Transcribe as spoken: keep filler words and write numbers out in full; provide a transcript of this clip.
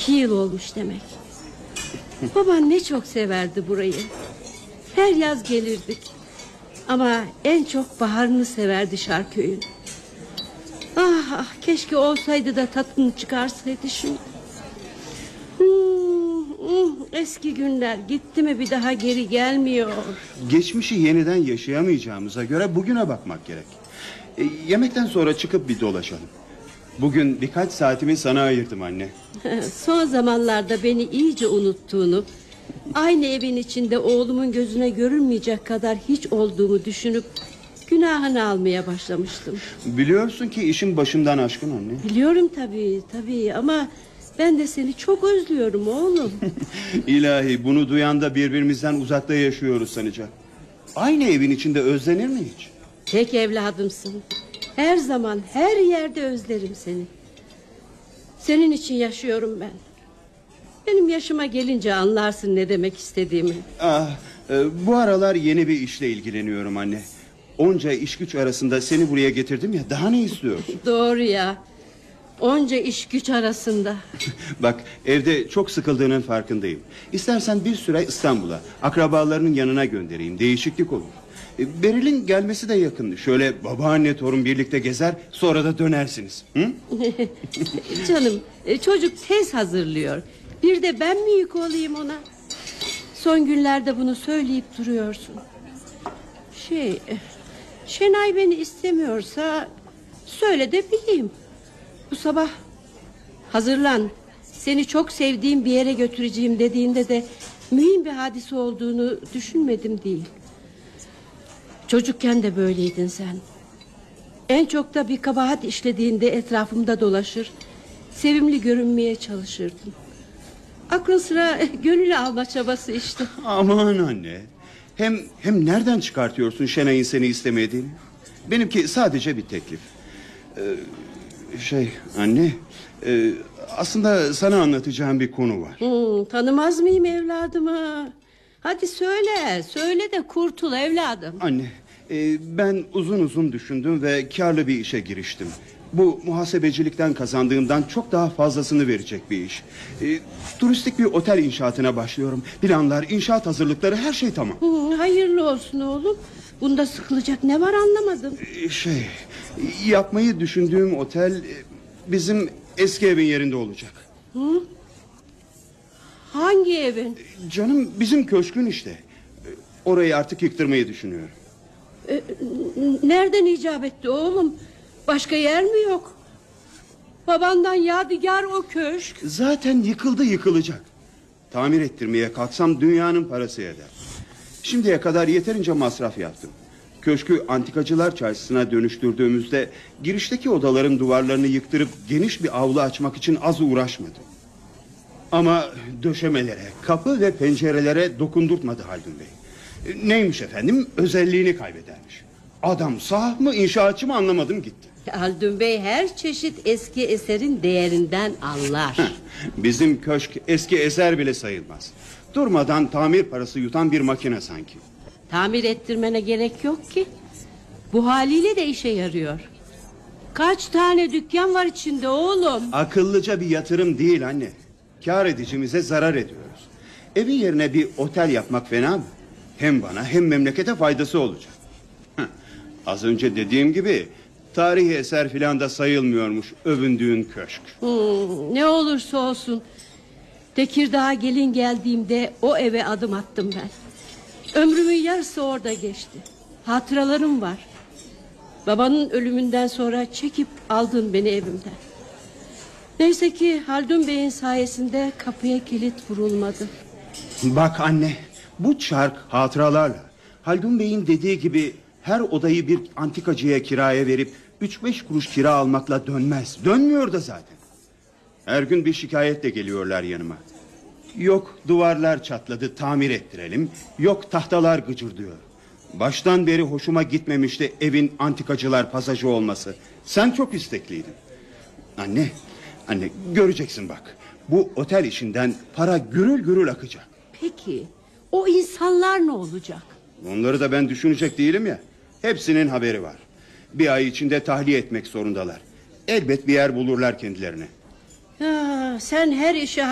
İki yıl olmuş demek. Baban ne çok severdi burayı. Her yaz gelirdik. Ama en çok baharını severdi Şarköy'ün. Ah, ah keşke olsaydı da tadını çıkarsaydı şimdi. Hmm, hmm, eski günler gitti mi bir daha geri gelmiyor. Geçmişi yeniden yaşayamayacağımıza göre bugüne bakmak gerek. E, yemekten sonra çıkıp bir dolaşalım. Bugün birkaç saatimi sana ayırdım anne. Son zamanlarda beni iyice unuttuğunu, aynı evin içinde oğlumun gözüne görünmeyecek kadar hiç olduğumu düşünüp günahını almaya başlamıştım. Biliyorsun ki işin başımdan aşkın anne. Biliyorum tabii tabii ama ben de seni çok özlüyorum oğlum. İlahi, bunu duyan da birbirimizden uzakta yaşıyoruz sanacak. Aynı evin içinde özlenir mi hiç? Tek evladımsın. Her zaman her yerde özlerim seni. Senin için yaşıyorum ben. Benim yaşıma gelince anlarsın ne demek istediğimi. Ah, e, bu aralar yeni bir işle ilgileniyorum anne. Onca iş güç arasında seni buraya getirdim ya, daha ne istiyorsun? Doğru ya. Onca iş güç arasında. Bak, evde çok sıkıldığının farkındayım. İstersen bir süre İstanbul'a, akrabalarının yanına göndereyim, değişiklik olur. e, Beril'in gelmesi de yakın. Şöyle babaanne torun birlikte gezer, sonra da dönersiniz. Hı? Canım, çocuk tez hazırlıyor. Bir de ben mi yük olayım ona? Son günlerde bunu söyleyip duruyorsun. Şey, Şenay beni istemiyorsa söyle de bileyim. Bu sabah hazırlan, seni çok sevdiğim bir yere götüreceğim dediğinde de mühim bir hadise olduğunu düşünmedim değil. Çocukken de böyleydin sen. En çok da bir kabahat işlediğinde etrafımda dolaşır, sevimli görünmeye çalışırdın. Aklın sıra gönül alma çabası işte. Aman anne. Hem hem nereden çıkartıyorsun Şenay'ın seni istemediğini? Benimki sadece bir teklif. Ee, şey anne, e, aslında sana anlatacağım bir konu var. Hmm, tanımaz mıyım evladımı? Hadi söyle, söyle de kurtul evladım. Anne, e, ben uzun uzun düşündüm ve karlı bir işe giriştim. Bu muhasebecilikten kazandığımdan çok daha fazlasını verecek bir iş. E, turistik bir otel inşaatına başlıyorum. Planlar, inşaat hazırlıkları, her şey tamam. Hmm, hayırlı olsun oğlum. Bunda sıkılacak ne var anlamadım. E, şey, yapmayı düşündüğüm otel e, bizim eski evin yerinde olacak. Hı? Hangi evin? Canım, bizim köşkün işte. E, orayı artık yıktırmayı düşünüyorum. E, nereden icap etti oğlum? Başka yer mi yok? Babandan yadigar o köşk. Zaten yıkıldı, yıkılacak. Tamir ettirmeye kalksam dünyanın parası eder. Şimdiye kadar yeterince masraf yaptım. Köşkü antikacılar çarşısına dönüştürdüğümüzde girişteki odaların duvarlarını yıktırıp geniş bir avlu açmak için az uğraşmadım. Ama döşemelere, kapı ve pencerelere dokundurtmadı Haldun Bey. E, Neymiş efendim? Özelliğini kaybedermiş. Adam sağ mı, inşaatçı mı anlamadım gitti. Haldun Bey her çeşit eski eserin değerinden anlar. Bizim köşk eski eser bile sayılmaz. Durmadan tamir parası yutan bir makine sanki. Tamir ettirmene gerek yok ki. Bu haliyle de işe yarıyor. Kaç tane dükkan var içinde oğlum? Akıllıca bir yatırım değil anne. Kâr edicimize zarar ediyoruz. Evin yerine bir otel yapmak fena mı? Hem bana hem memlekete faydası olacak. Heh, az önce dediğim gibi tarihi eser filan da sayılmıyormuş övündüğün köşk. Hmm, ne olursa olsun Tekirdağ'a gelin geldiğimde o eve adım attım ben. Ömrümün yarısı orada geçti. Hatıralarım var. Babanın ölümünden sonra çekip aldın beni evimden. Neyse ki Haldun Bey'in sayesinde kapıya kilit vurulmadı. Bak anne, bu çark hatıralarla. Haldun Bey'in dediği gibi her odayı bir antikacıya kiraya verip üç beş kuruş kira almakla dönmez. Dönmüyor da zaten. Her gün bir şikayetle geliyorlar yanıma. Yok duvarlar çatladı, tamir ettirelim. Yok tahtalar gıcırdıyor. Baştan beri hoşuma gitmemişti evin antikacılar pasajı olması. Sen çok istekliydin. Anne, anne göreceksin bak. Bu otel işinden para gürül gürül akacak. Peki o insanlar ne olacak? Onları da ben düşünecek değilim ya. Hepsinin haberi var. Bir ay içinde tahliye etmek zorundalar. Elbet bir yer bulurlar kendilerine. Ya, sen her işe